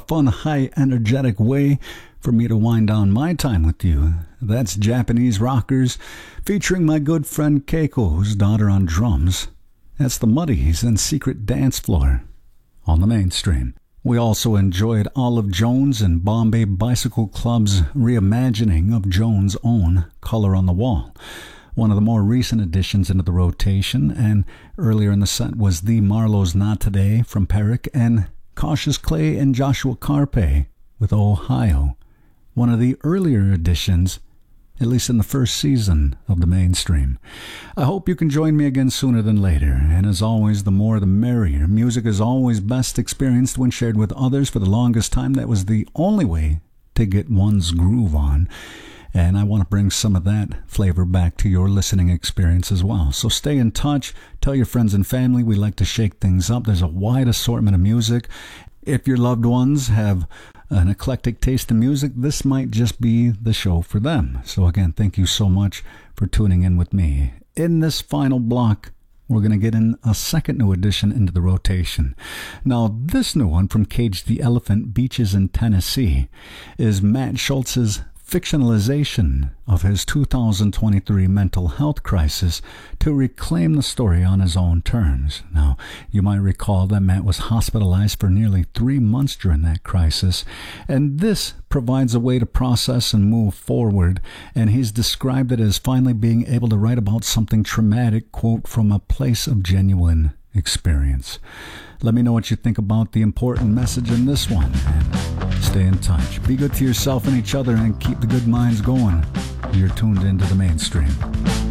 fun, high, energetic way for me to wind down my time with you. That's Japanese Rockers, featuring my good friend Keiko, whose daughter on drums. That's the Muddies and Secret Dance Floor on the Mainstream. We also enjoyed Olive Jones and Bombay Bicycle Club's reimagining of Jones' own Color on the Wall, one of the more recent additions into the rotation, and earlier in the set was The Marlowe's Not Today from Perrick, and Cautious Clay and Joshua Carpe with Ohio, one of the earlier additions, at least in the first season of the Mainstream. I hope you can join me again sooner than later, and as always, the more the merrier. Music is always best experienced when shared with others. For the longest time, that was the only way to get one's groove on, and I want to bring some of that flavor back to your listening experience as well. So stay in touch, tell your friends and family we like to shake things up. There's a wide assortment of music. If your loved ones have an eclectic taste in music, this might just be the show for them. So again, thank you so much for tuning in with me. In this final block, we're going to get in a second new addition into the rotation. Now, this new one from Cage the Elephant, Beaches in Tennessee, is Matt Schultz's fictionalization of his 2023 mental health crisis to reclaim the story on his own terms. Now, you might recall that Matt was hospitalized for nearly 3 months during that crisis, and this provides a way to process and move forward, and he's described it as finally being able to write about something traumatic, quote, from a place of genuine experience. Let me know what you think about the important message in this one, and stay in touch. Be good to yourself and each other, and keep the good minds going. You're tuned into the Mainstream.